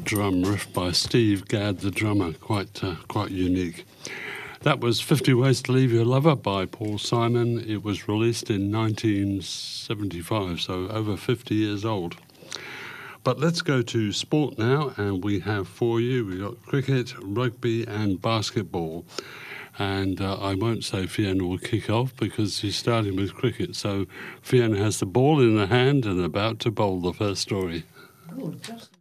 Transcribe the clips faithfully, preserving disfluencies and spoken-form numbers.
drum riff by Steve Gadd, the drummer, quite uh, quite unique. That was fifty Ways to Leave Your Lover by Paul Simon. It was released in nineteen seventy-five, so over fifty years old. But let's go to sport now, and we have for you, we've got cricket, rugby and basketball. And uh, I won't say Fiona will kick off because she's starting with cricket. So Fiona has the ball in her hand and about to bowl the first story. Oh, just,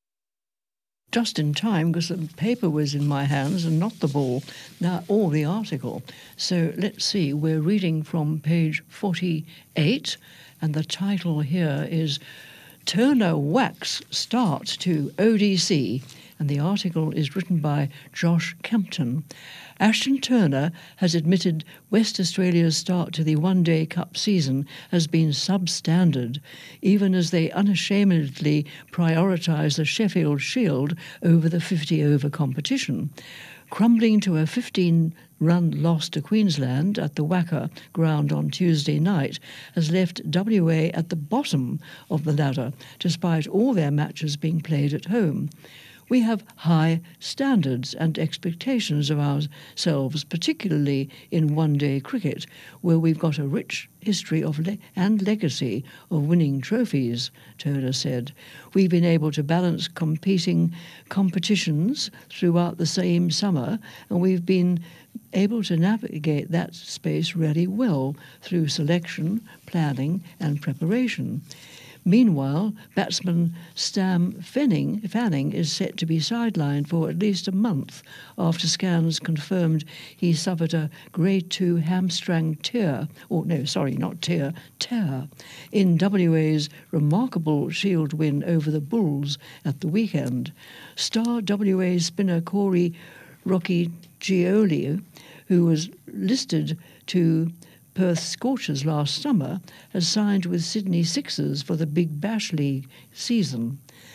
just in time, because the paper was in my hands and not the ball, now or the article. So let's see, we're reading from page forty-eight, and the title here is Turner Whacks Start to O D C, and the article is written by Josh Kempton. Ashton Turner has admitted West Australia's start to the One-Day Cup season has been substandard, even as they unashamedly prioritise the Sheffield Shield over the fifty-over competition. Crumbling to a fifteen-run loss to Queensland at the Wacker ground on Tuesday night has left W A at the bottom of the ladder, despite all their matches being played at home. We have high standards and expectations of ourselves, particularly in one-day cricket, where we've got a rich history of le- and legacy of winning trophies, Turner said. We've been able to balance competing competitions throughout the same summer, and we've been able to navigate that space really well through selection, planning and preparation. Meanwhile, batsman Stam Fanning, Fanning is set to be sidelined for at least a month after scans confirmed he suffered a grade two hamstring tear, or no, sorry, not tear, tear, in W A's remarkable Shield win over the Bulls at the weekend. Star W A spinner Corey Rocky Gioli, who was listed to Perth Scorchers last summer, has signed with Sydney Sixers for the Big Bash League season.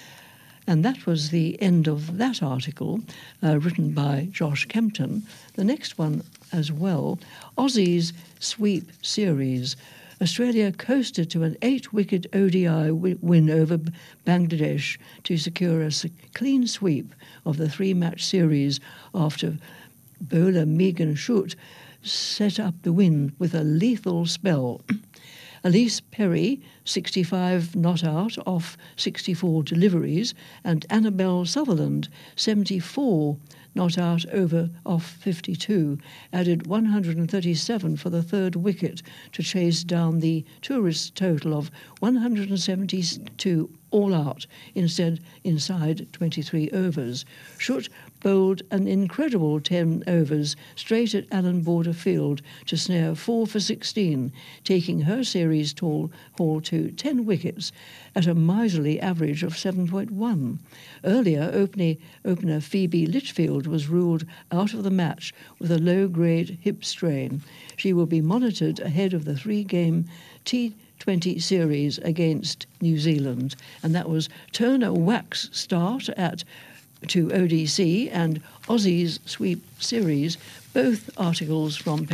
And that was the end of that article, uh, written by Josh Kempton. The next one as well, Aussies Sweep Series. Australia coasted to an eight-wicket O D I w- win over Bangladesh to secure a s- clean sweep of the three-match series after bowler Megan Schutt set up the win with a lethal spell. Elise Perry, sixty-five not out off sixty-four deliveries, and Annabelle Sutherland, seventy-four not out over off fifty-two, added one hundred thirty-seven for the third wicket to chase down the tourist total of one hundred seventy-two all out, instead inside twenty-three overs. Schutt bowled an incredible ten overs straight at Allan Border Field to snare four for sixteen, taking her series tall haul to ten wickets at a miserly average of seven point one. Earlier, opener, opener Phoebe Litchfield was ruled out of the match with a low-grade hip strain. She will be monitored ahead of the three-game T twenty series against New Zealand. And that was Turner Whacks start at to O D C and Aussies Sweep Series, both articles from